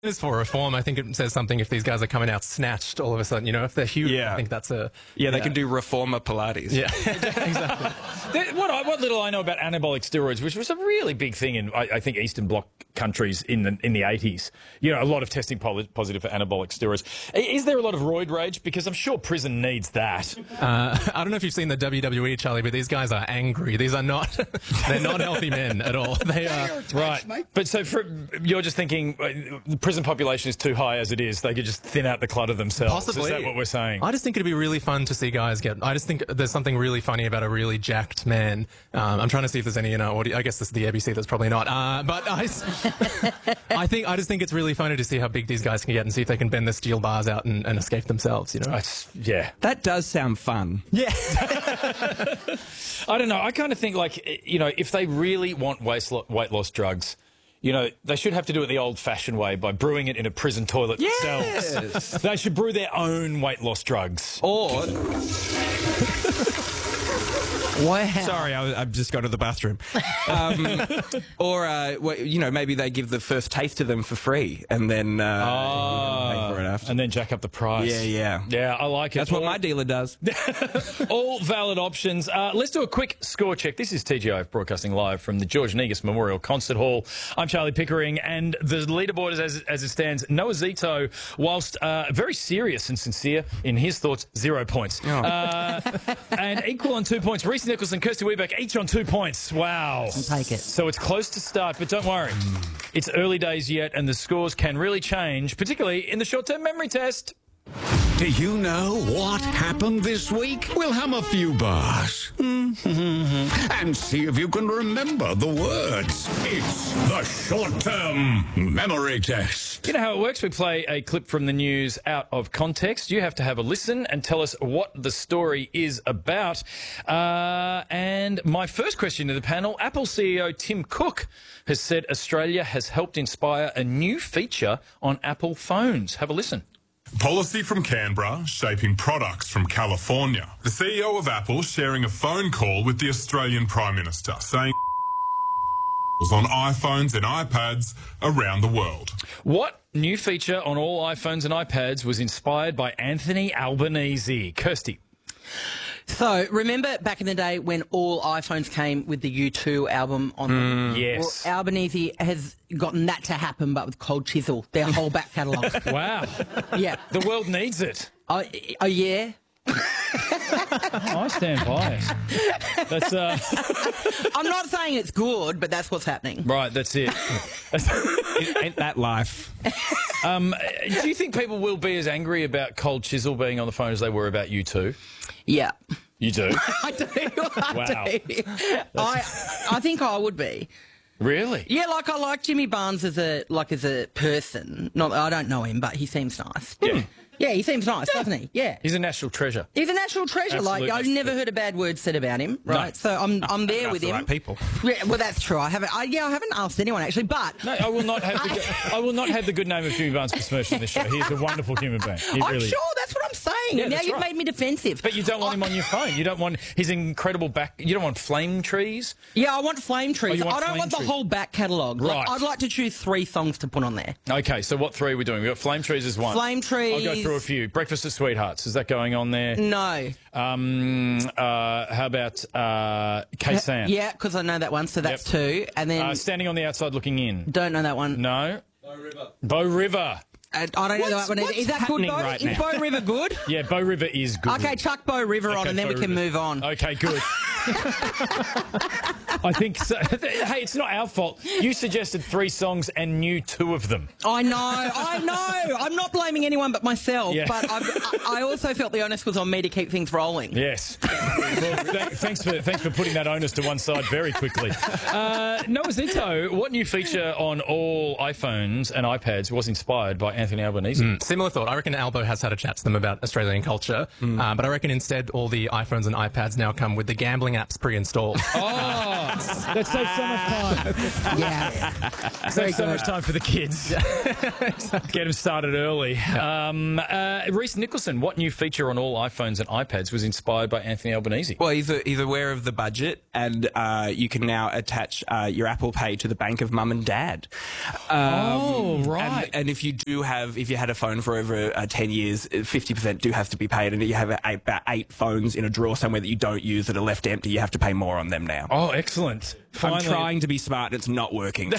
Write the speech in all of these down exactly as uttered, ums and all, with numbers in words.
is for reform. I think it says something if these guys are coming out snatched all of a sudden. You know, if they're huge, Yeah. I think that's a... Yeah, they can do reformer Pilates. Yeah, exactly. There- What, I, what little I know about anabolic steroids, which was a really big thing in, I, I think, Eastern Bloc countries in the in the eighties. You know, a lot of testing poli- positive for anabolic steroids. I- Is there a lot of roid rage? Because I'm sure prison needs that. Uh, I don't know if you've seen the W W E, Charlie, but these guys are angry. These are not... they're not healthy men at all. They are... Right. But so for, you're just thinking uh, the prison population is too high as it is. They could just thin out the clutter themselves. Possibly. Is that what we're saying? I just think it'd be really fun to see guys get... I just think there's something really funny about a really jacked man. Um, I'm trying to see if there's any in our audio. I guess this is the A B C, that's probably not. Uh, but I, I think I just think it's really funny to see how big these guys can get and see if they can bend the steel bars out and, and escape themselves, you know? It's- yeah. That does sound fun. Yeah. I don't know. I kind of think, like, you know, if they really want waist lo- weight loss drugs, you know, they should have to do it the old-fashioned way by brewing it in a prison toilet Yes. themselves. They should brew their own weight loss drugs. Or... Wow. Sorry, I, I've just gone to the bathroom. Um, or, uh, well, you know, maybe they give the first taste to them for free and then uh, Oh, pay for it after. and then jack up the price. Yeah, yeah. Yeah, I like it. That's what All- my dealer does. All valid options. Uh, let's do a quick score check. This is T G I F broadcasting live from the George Negus Memorial Concert Hall. I'm Charlie Pickering, and the leaderboard is as, as it stands. Noah Zito, whilst uh, very serious and sincere in his thoughts, zero points. Uh, and equal on two points. Reece Nicholson, Kirsty Weebeck, each on two points. Wow. I'll take it. So it's close to start, but don't worry. It's early days yet, and the scores can really change, particularly in the short-term memory test. Do you know what happened this week? We'll hum a few bars. And see if you can remember the words. It's the short-term memory test. You know how it works? We play a clip from the news out of context. You have to have a listen and tell us what the story is about. Uh, and my first question to the panel, Apple C E O Tim Cook has said Australia has helped inspire a new feature on Apple phones. Have a listen. Policy from Canberra, shaping products from California. The C E O of Apple sharing a phone call with the Australian Prime Minister, saying on iPhones and iPads around the world. What new feature on all iPhones and iPads was inspired by Anthony Albanese? Kirsty. So, remember back in the day when all iPhones came with the U two album on them? Yes. Well, Albanese has gotten that to happen, but with Cold Chisel, their whole back catalogue. Wow. Yeah. The world needs it. Oh, oh, yeah? I stand by it. That's, uh... I'm not saying it's good, but that's what's happening. Right, that's it. Ain't that life? Um, do you think people will be as angry about Cold Chisel being on the phone as they were about you two? Yeah. You do? I do. I Wow. do. I, I think I would be. Really? Yeah, like I like Jimmy Barnes as a like as a person. Not I don't know him, but he seems nice. Yeah. Yeah, he seems nice, doesn't he? Yeah. He's a national treasure. He's a national treasure. Absolute like I've national never heard a bad word said about him, right? No. So I'm I'm there That's with the him. right people. Yeah, well, that's true. I haven't. I, yeah, I haven't asked anyone actually, but No, I will not have the, good- I will not have the good name of Jimmy Barnes besmirched in this show. He's a wonderful human being. He I'm really sure is. that's what I'm saying. Yeah, now that's you've right. made me defensive. But you don't want him on your phone. You don't want his incredible back. You don't want flame trees. Yeah, I want flame trees. Oh, you want I don't flame want the trees. whole back catalogue. Like, Right. I'd like to choose three songs to put on there. Okay, so what three are we doing? We've got flame trees as one. Flame trees. I'll go through a few. Breakfast at Sweethearts. Is that going on there? No. Um, uh, how about uh, K-Sam? Yeah, because I know that one, so that's Yep. two. And then Uh, standing on the outside looking in. don't know that one. No. Bow River. Bow River. Uh, I don't know that What's- one. Either. what's Is that good, happening Bo? right Is now? Bow River good? Yeah, Bow River is good. Okay, chuck Bow River on, Okay, and then Bow we can River. move on. Okay, good. I think so. Hey, it's not our fault. You suggested three songs and knew two of them. I know, I know. I'm not blaming anyone but myself, Yeah. but I've, I I also felt the onus was on me to keep things rolling. Yes. Well, th- thanks for thanks for putting that onus to one side very quickly. Uh, Noah Zito, what new feature on all iPhones and iPads was inspired by Anthony Albanese? Similar thought. I reckon Albo has had a chat to them about Australian culture, uh, but I reckon instead all the iPhones and iPads now come with the gambling scheduling apps pre-installed. Oh, that saves so much time. Yeah. Saves so much time for the kids. Get them started early. Um, uh, Reece Nicholson, what new feature on all iPhones and iPads was inspired by Anthony Albanese? Well, he's, a, he's aware of the budget, and uh, you can now attach uh, your Apple Pay to the bank of mum and dad. Um, Oh, right. And, and if you do have, if you had a phone for over uh, ten years, fifty percent do have to be paid, and if you have eight, about eight phones in a drawer somewhere that you don't use that are left empty, you have to pay more on them now. Oh, excellent. Finally. I'm trying to be smart, and it's not working.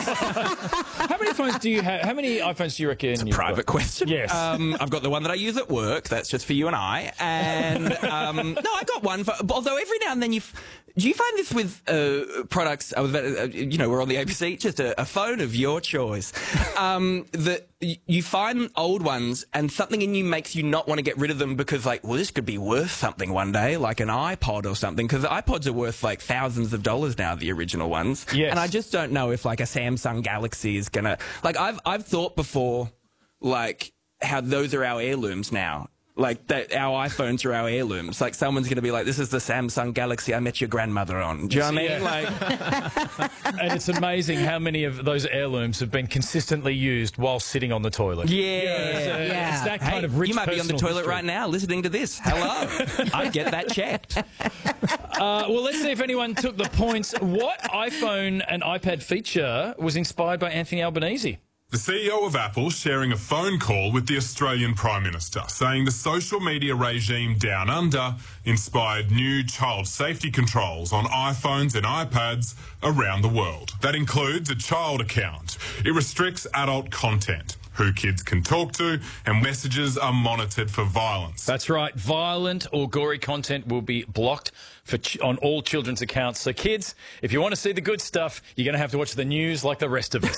How many phones do you have? How many iPhones do you reckon? It's a private question. Yes. Um, I've got the one that I use at work. That's just for you and I. And um, no, I got one. For, although every now and then you, do you find this with uh, products? I was, about, uh, you know, we're on the A B C. Just a, a phone of your choice. Um, that you find old ones, and something in you makes you not want to get rid of them because, like, well, this could be worth something one day, like an iPod or something. Because the iPods are worth like thousands of dollars now. The original ones. Yes. And I just don't know if like a Samsung Galaxy is gonna, like, I've I've thought before, like, how those are our heirlooms now. Like, that our iPhones are our heirlooms. Like, someone's going to be like, this is the Samsung Galaxy I met your grandmother on. Do you know what I mean? Yeah. Like, And it's amazing how many of those heirlooms have been consistently used while sitting on the toilet. yeah. It's, uh, Yeah. it's that Hey, kind of rich you might be on the personal toilet history. right now listening to this. Hello. I'd get that checked. Uh, well, let's see if anyone took the points. What iPhone and iPad feature was inspired by Anthony Albanese? The C E O of Apple sharing a phone call with the Australian Prime Minister, saying the social media regime down under inspired new child safety controls on iPhones and iPads around the world. That includes a child account. It restricts adult content, who kids can talk to, and messages are monitored for violence. That's right. Violent or gory content will be blocked for ch- on all children's accounts. So, kids, if you want to see the good stuff, you're going to have to watch the news like the rest of us.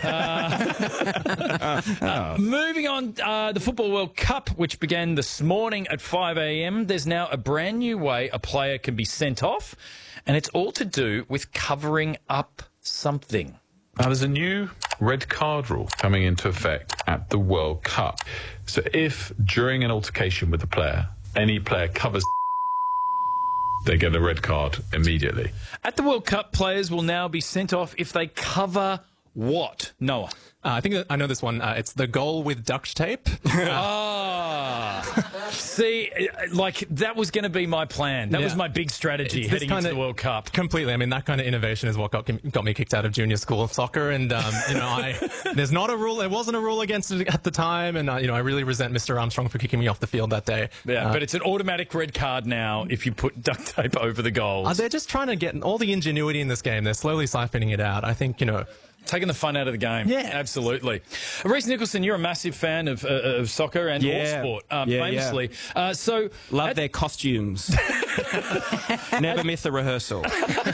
uh, uh, moving on, uh, the Football World Cup, which began this morning at five a m, there's now a brand new way a player can be sent off, and it's all to do with covering up something. Now, there's a new red card rule coming into effect at the World Cup. So if during an altercation with a player, any player covers, they get a red card immediately. At the World Cup, players will now be sent off if they cover what? Noah? Uh, I think that I know this one. Uh, it's the goal with duct tape. Ah, see, like that was going to be my plan. That Yeah. was my big strategy It's this heading into kinda- the World Cup. Completely. I mean, that kind of innovation is what got, got me kicked out of junior school of soccer. And, um, you know, I, there's not a rule. There wasn't a rule against it at the time. And, uh, you know, I really resent Mister Armstrong for kicking me off the field that day. Yeah, Uh, but it's an automatic red card now if you put duct tape over the goals. uh, they're just trying to get all the ingenuity in this game. They're slowly siphoning it out. I think, you know, Taking the fun out of the game. Yeah. Absolutely. Reece Nicholson, you're a massive fan of, uh, of soccer and Yeah. all sport, um, Yeah, famously. Uh, so Love at- their costumes. Never miss a rehearsal.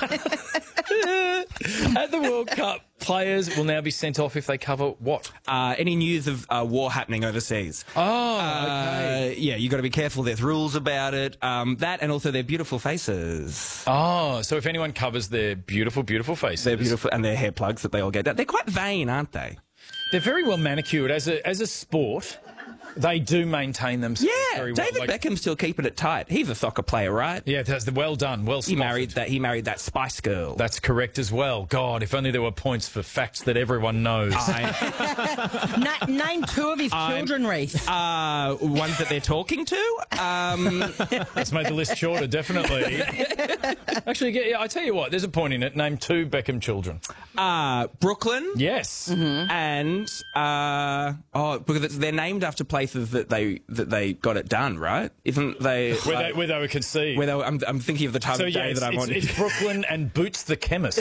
At the World Cup, players will now be sent off if they cover what? Uh, any news of uh, war happening overseas? Oh, Uh, yeah, you got to be careful. There's rules about it. Um, that and also their beautiful faces. Oh, so if anyone covers their beautiful, beautiful faces, They're beautiful, and their hair plugs that they all get. They're quite vain, aren't they? they're very well manicured as a as a sport. They do maintain themselves Yeah, very well. David Like- Beckham's still keeping it tight. He's a soccer player, right? Yeah, that's the well done. Well He spotted. married that. He married that Spice Girl. That's correct as well. God, if only there were points for facts that everyone knows. I, Na- name two of his children, Reece. uh, ones that they're talking to. Um, That's made the list shorter, definitely. Actually, yeah, I tell you what, there's a point in it. Name two Beckham children. uh, Brooklyn. Yes. And uh, oh, because it's, they're named after places that they that they got it done, right? Isn't they? Where, uh, they, where they were conceived. where they were, I'm, I'm thinking of the time so, of day yeah, it's, that I'm it's, on. it's Brooklyn and Boots the chemist.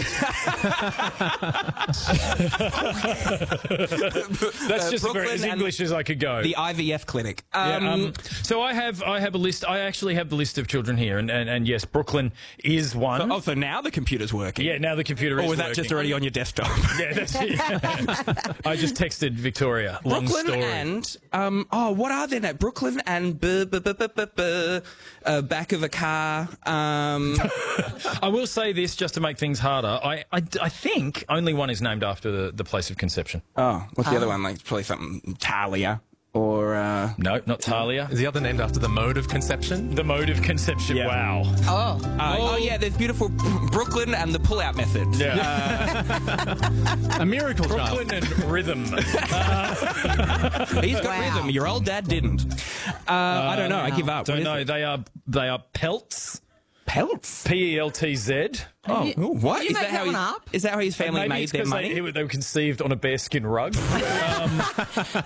That's Uh, just Brooklyn as and English as I could go. the I V F clinic. Um, Yeah, um, so I have I have a list. I actually have the list of children here, and, and, and yes, Brooklyn is one. oh, so now the computer's working. Yeah, now the computer Or is was that working. just already on your desktop? Yeah, that's it. I just texted Victoria. Long Brooklyn story. and um oh, what are they now? Brooklyn and b- b- b- b- b- b- uh, back of a car. Um, I will say this just to make things harder. I, I, I think only one is named after the, the place of conception. oh, what's the other one? Like probably something Talia or uh, No, not Talia. Is the other named after the mode of conception? The mode of conception. Yeah. Wow. Oh. uh, oh yeah, there's beautiful Brooklyn and the pull-out method. Yeah. A miracle child. Brooklyn and rhythm. He's got Wow. rhythm. Your old dad didn't. Uh, I don't know. I give up. Don't What is know. it? They are they are pelts. Pelts. P E L T Z. Oh, you- ooh, what did you is make that? How that he, one up? is that how his family Maybe made it's their because money? they, they were conceived on a bearskin rug. um,